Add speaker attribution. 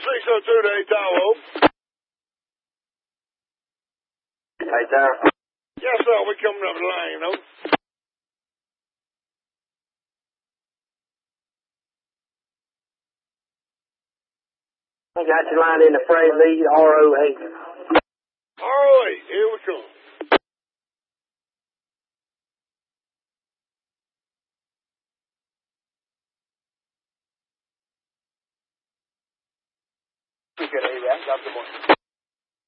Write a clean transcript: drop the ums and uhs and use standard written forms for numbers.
Speaker 1: 602 to 8 Tower.
Speaker 2: Hey, Tower.
Speaker 1: Yes, sir. We coming up the line, you know.
Speaker 2: I got you lined in the freight lead, RO8.
Speaker 1: RO8, here we come.
Speaker 2: Good, I got the one.